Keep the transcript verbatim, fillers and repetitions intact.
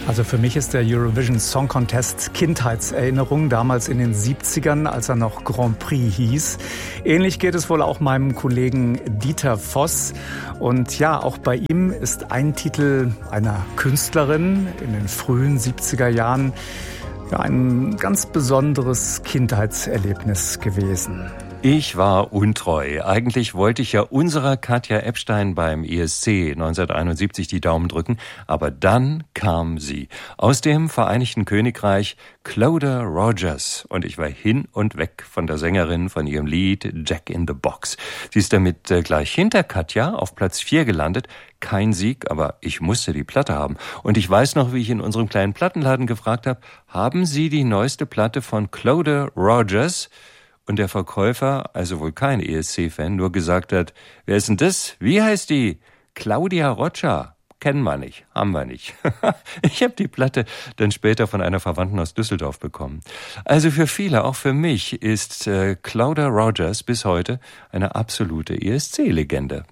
Also für mich ist der Eurovision Song Contest Kindheitserinnerung, damals in den siebzigern, als er noch Grand Prix hieß. Ähnlich geht es wohl auch meinem Kollegen Dieter Voss. Und ja, auch bei ihm ist ein Titel einer Künstlerin in den frühen siebziger Jahren ja, ein ganz besonderes Kindheitserlebnis gewesen. Ich war untreu. Eigentlich wollte ich ja unserer Katja Epstein beim E S C neunzehnhunderteinundsiebzig die Daumen drücken, aber dann kam sie. Aus dem Vereinigten Königreich, Clodagh Rogers. Und ich war hin und weg von der Sängerin, von ihrem Lied Jack in the Box. Sie ist damit äh, gleich hinter Katja auf Platz vier gelandet. Kein Sieg, aber ich musste die Platte haben. Und ich weiß noch, wie ich in unserem kleinen Plattenladen gefragt habe, haben Sie die neueste Platte von Clodagh Rogers? Und der Verkäufer, also wohl kein E S C-Fan, nur gesagt hat, wer ist denn das? Wie heißt die? Claudia Rocha. Kennen wir nicht, haben wir nicht. Ich habe die Platte dann später von einer Verwandten aus Düsseldorf bekommen. Also für viele, auch für mich, ist äh, Clodagh Rogers bis heute eine absolute E S C-Legende.